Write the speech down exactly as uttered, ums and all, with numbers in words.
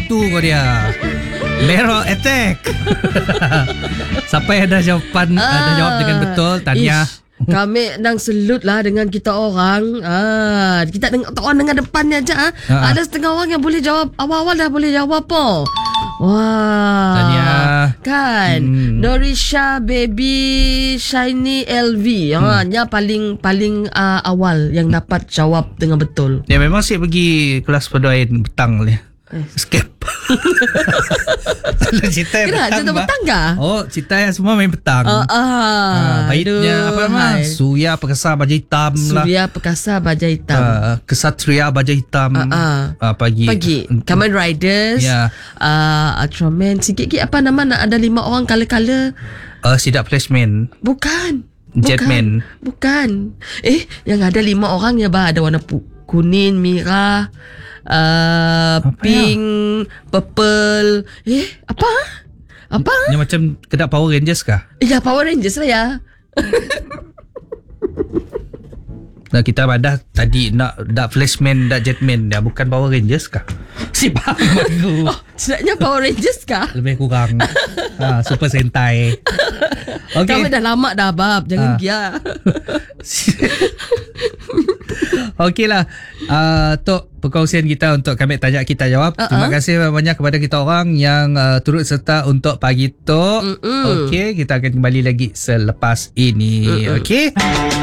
tu kau dia. Lero attack. Siapa yang ada jawapan ah, ada jawab dengan betul, tanya. Ish, kami nang selut lah dengan kita orang. Ah, kita dengan orang dengan depannya aja. Ah. Ada setengah orang yang boleh jawab awal-awal dah boleh jawab po. Wah. Tanya. Kan. Hmm. Dorisha Baby Shiny L V. Ha, hmm. nya paling paling uh, awal yang dapat jawab dengan betul. Ya memang saya pergi kelas pedoain petang ni. Eh. Escape. Cerita yang Kira, petang, cerita petang kah? Oh, cerita yang semua main petang. Uh, uh, uh, baiknya apa nama? Surya Perkasa Baja Hitam lah. Surya Perkasa Baja Hitam. Uh, Kesatria Baja Hitam. Uh, uh. Uh, pagi. Pagi. Kamen Riders. Ya. Uh, Ultraman. Sikit-sikit apa nama nak ada lima orang color-color. Uh, Sidak Flashman. Bukan. Jetman. Bukan. Eh, yang ada lima orang ya bah. Ada warna pu- kuning, merah. Uh, pink, ya? Purple. Eh, apa? Apa? Yang macam kedap Power Rangers kah? Ya, Power Rangers lah ya. Nah, kita dah tadi nak dak Flashman, dak Jetman, dah bukan Power Rangers kah? Si faham aku. Oh, sebenarnya Power Rangers kah? Lebih kurang. ha, Super Sentai. Okay. Kami dah lama dah bab, jangan ha. Gia. Okey lah, uh, Tok, perkongsian kita untuk kami tanya kita jawab. Uh-uh. Terima kasih banyak kepada kita orang yang uh, turut serta untuk pagi Tok. Okey, kita akan kembali lagi selepas ini. Okey.